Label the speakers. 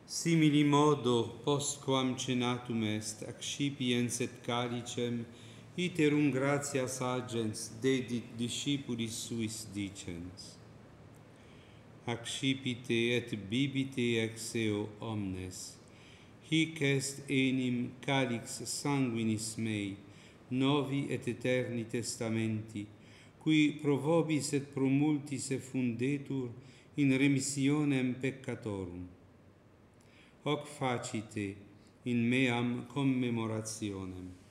Speaker 1: Simili modo, postquam cenatum est, accipiens et calicem, iterum gratias agens dedit discipulis suis dicens. Accipite et bibite ex eo omnes. Hic est enim calix sanguinis mei, novi et eterni testamenti, qui pro vobis et pro multis effundetur in remissionem peccatorum. Hoc facite in meam commemorationem.